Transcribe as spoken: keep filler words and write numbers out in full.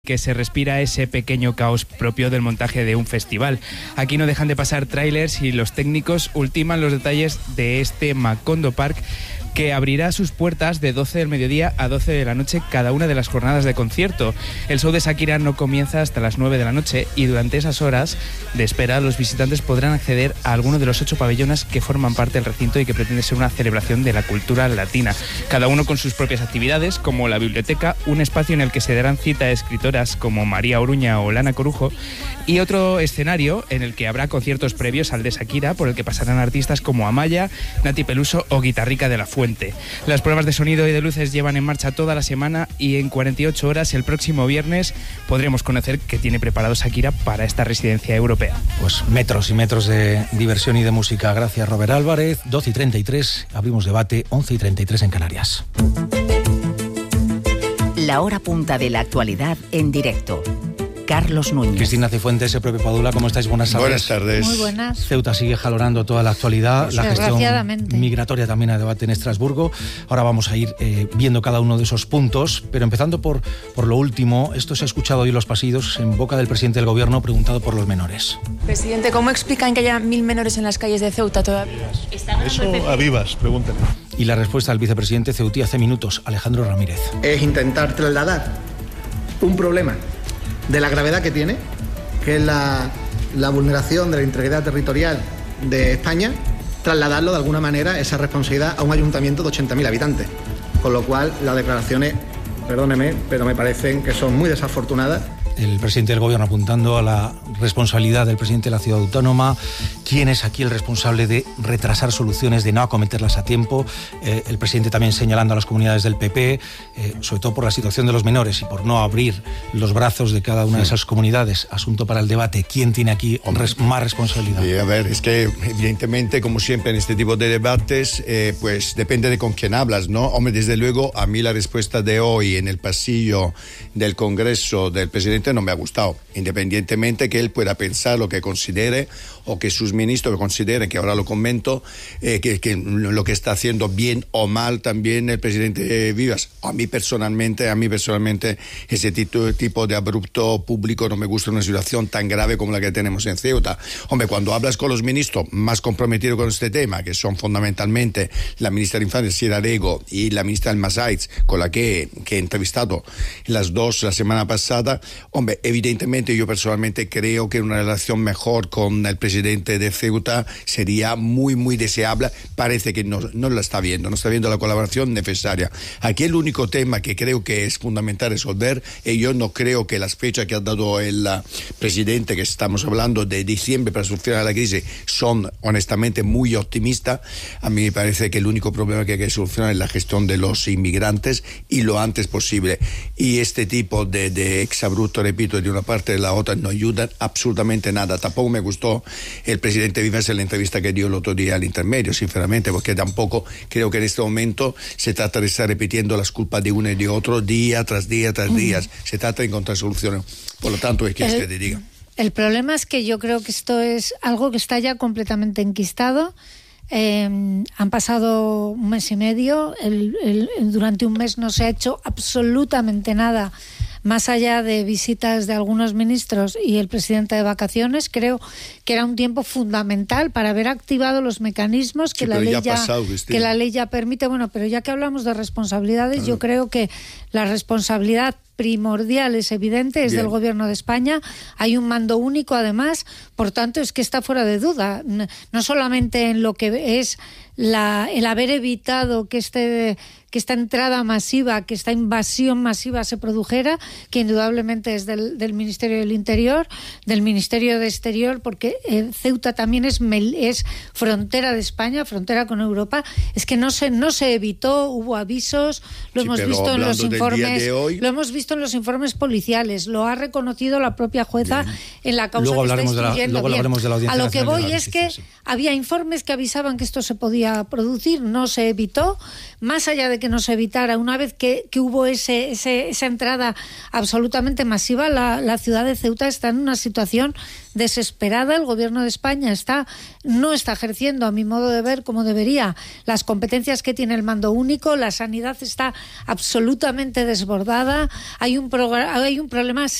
que se respira ese pequeño caos propio del montaje de un festival. Aquí no dejan de pasar trailers y los técnicos ultiman los detalles de este Macondo Park, que abrirá sus puertas de doce del mediodía a doce de la noche cada una de las jornadas de concierto. El show de Shakira no comienza hasta las nueve de la noche y durante esas horas de espera los visitantes podrán acceder a alguno de los ocho pabellones que forman parte del recinto y que pretende ser una celebración de la cultura latina, cada uno con sus propias actividades, como la biblioteca, un espacio en el que se darán cita a escritoras como María Oruña o Lana Corujo, y otro escenario en el que habrá conciertos previos al de Shakira, por el que pasarán artistas como Amaya, Nati Peluso o Guitarrica de la Fuente. Las pruebas de sonido y de luces llevan en marcha toda la semana y en cuarenta y ocho horas, el próximo viernes, podremos conocer qué tiene preparado Shakira para esta residencia europea. Pues metros y metros de diversión y de música. Gracias, Robert Álvarez. doce y treinta y tres, abrimos debate, once y treinta y tres en Canarias. La hora punta de la actualidad en directo. Carlos Núñez. Cristina Cifuentes, Pepe Padula, ¿cómo estáis? Buenas tardes. Buenas tardes. Muy buenas. Ceuta sigue jalonando toda la actualidad, la gestión migratoria también a debate en Estrasburgo. Ahora vamos a ir eh, viendo cada uno de esos puntos, pero empezando por, por lo último. Esto se ha escuchado hoy en los pasillos en boca del presidente del gobierno preguntado por los menores. Presidente, ¿cómo explican que haya mil menores en las calles de Ceuta todavía? Eso a vivas, pregúntenle. Y la respuesta del vicepresidente ceutí hace minutos, Alejandro Ramírez. Es intentar trasladar un problema de la gravedad que tiene, que es la, la vulneración de la integridad territorial de España, trasladarlo de alguna manera, esa responsabilidad, a un ayuntamiento de ochenta mil habitantes. Con lo cual, las declaraciones, perdóneme, pero me parecen que son muy desafortunadas. El presidente del gobierno apuntando a la responsabilidad del presidente de la ciudad autónoma. ¿Quién es aquí el responsable de retrasar soluciones, de no acometerlas a tiempo? Eh, el presidente también señalando a las comunidades del P P, eh, sobre todo por la situación de los menores y por no abrir los brazos de cada una de esas comunidades. Asunto para el debate. ¿Quién tiene aquí res- más responsabilidad? Sí, a ver, es que evidentemente, como siempre en este tipo de debates, eh, pues depende de con quién hablas, ¿no? Hombre, desde luego, a mí la respuesta de hoy en el pasillo del Congreso del presidente no me ha gustado, independientemente que él pueda pensar lo que considere o que sus ministros consideren, que ahora lo comento, eh, que, que lo que está haciendo bien o mal también el presidente Vivas. A mí personalmente, a mí personalmente ese tipo, tipo de abrupto público no me gusta en una situación tan grave como la que tenemos en Ceuta. Hombre, cuando hablas con los ministros más comprometidos con este tema, que son fundamentalmente la ministra de Infancia, Sierra Rego, y la ministra del Massaitz, con la que, que he entrevistado las dos la semana pasada, hombre, evidentemente yo personalmente creo que una relación mejor con el presidente de Ceuta sería muy, muy deseable. Parece que no, no la está viendo, no está viendo la colaboración necesaria. Aquí el único tema que creo que es fundamental resolver, y yo no creo que las fechas que ha dado el presidente, que estamos hablando de diciembre para solucionar la crisis, son honestamente muy optimistas. A mí me parece que el único problema que hay que solucionar es la gestión de los inmigrantes y lo antes posible. Y este tipo de, de exabrupto, repito, de una parte de la otra no ayudan absolutamente nada. Tampoco me gustó el presidente Vivas en la entrevista que dio el otro día al intermedio, sinceramente, porque tampoco creo que en este momento se trata de estar repitiendo las culpas de uno y de otro día tras día tras día. Se trata de encontrar soluciones. Por lo tanto, es que el, usted te diga. El problema es que yo creo que esto es algo que está ya completamente enquistado. Eh, han pasado un mes y medio, el, el, durante un mes no se ha hecho absolutamente nada más allá de visitas de algunos ministros y el presidente de vacaciones. Creo que era un tiempo fundamental para haber activado los mecanismos que, sí, la, ley ya, ya pasado, que la ley ya permite. Bueno, pero ya que hablamos de responsabilidades, claro, yo creo que la responsabilidad primordial es evidente, es Bien. del Gobierno de España. Hay un mando único, además, por tanto, es que está fuera de duda. No solamente en lo que es la, el haber evitado que este... que esta entrada masiva, que esta invasión masiva se produjera, que indudablemente es del, del Ministerio del Interior, del Ministerio de Exterior, porque eh, Ceuta también es, es frontera de España, frontera con Europa. Es que no se, no se evitó, hubo avisos, lo sí, hemos visto en los informes, hoy... lo hemos visto en los informes policiales, lo ha reconocido la propia jueza Bien. en la causa luego que está instruyendo. De la, luego hablaremos de la Audiencia A lo que voy Nacional es que sí. había informes que avisaban que esto se podía podía producir, no se evitó. Más allá de que no se evitara, una vez que, que hubo ese, ese, esa entrada absolutamente masiva, la, la ciudad de Ceuta está en una situación desesperada. El gobierno de España está, no está ejerciendo, a mi modo de ver, como debería, las competencias que tiene el mando único. La sanidad está absolutamente desbordada. Hay un, progr- hay un problema